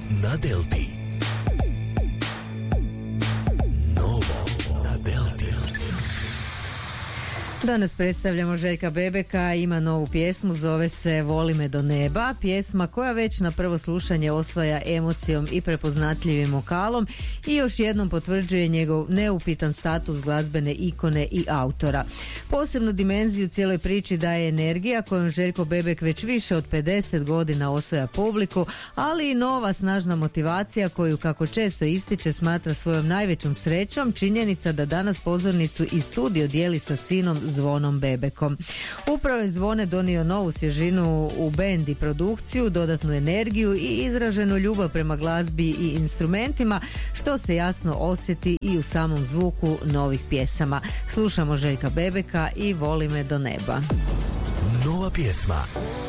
na Delti. Novo na Delti. Danas predstavljamo Željka Bebeka, ima novu pjesmu, zove se Voli me do neba, pjesma koja već na prvo slušanje osvaja emocijom i prepoznatljivim vokalom i još jednom potvrđuje njegov neupitan status glazbene ikone i autora. Posebnu dimenziju cijeloj priči daje energija kojom Željko Bebek već više od 50 godina osvaja publiku, ali i nova snažna motivacija koju, kako često ističe, smatra svojom najvećom srećom činjenica da danas pozornicu i studio dijeli sa sinom Zvonom Bebekom. Upravo je Zvone donio novu svježinu u bend i produkciju, dodatnu energiju i izraženu ljubav prema glazbi i instrumentima, što se jasno osjeti i u samom zvuku novih pjesama. Slušamo Željka Bebeka i Voli me do neba. Nova pjesma